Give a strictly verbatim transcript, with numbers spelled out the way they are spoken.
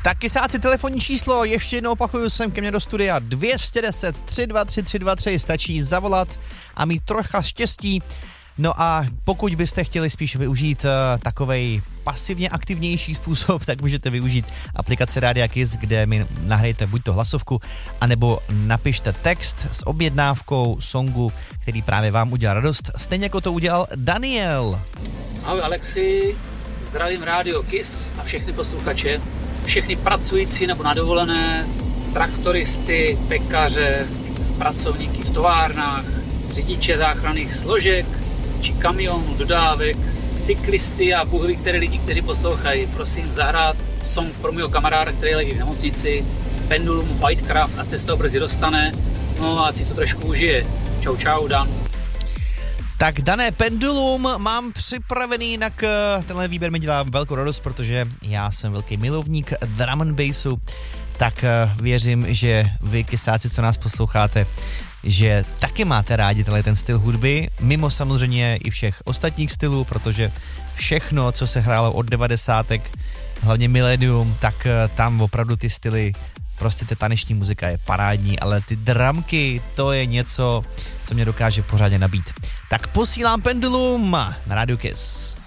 Tak kysáci, telefonní číslo, ještě jednou opakuju, sem ke mně do studia dvě stě deset, tři dva tři, tři dva tři, stačí zavolat a mít trocha štěstí. No a pokud byste chtěli spíš využít uh, takovej pasivně aktivnější způsob, tak můžete využít aplikaci Rádia Kiss, kde mi nahrajete buď to hlasovku, anebo napište text s objednávkou songu, který právě vám udělal radost, stejně jako to udělal Daniel. Ahoj Alexi, zdravím Rádio Kiss a všechny posluchače, všechny pracující nebo na dovolené, traktoristy, pekaře, pracovníky v továrnách, řidiče záchranných složek či kamionů, dodávek, cyklisty a bůh ví, které lidi, kteří poslouchají. Prosím zahrát song pro mého kamaráda, který leží v nemocnici, Pendulum Whitecraft a cesta brzy dostane, no a si to trošku užije. Čau, čau, Dan. Tak Dané, Pendulum mám připravený, jinak tenhle výběr mi dělá velkou radost, protože já jsem velký milovník drum and bassu, tak věřím, že vy kysáci, co nás posloucháte, že taky máte rádi tenhle ten styl hudby, mimo samozřejmě i všech ostatních stylů, protože všechno, co se hrálo od devadesátek, hlavně Millennium, tak tam opravdu ty styly, prostě ta taneční muzika je parádní, ale ty drumky, to je něco, co mě dokáže pořádně nabít. Tak posílám Pendulum na Radio Kiss.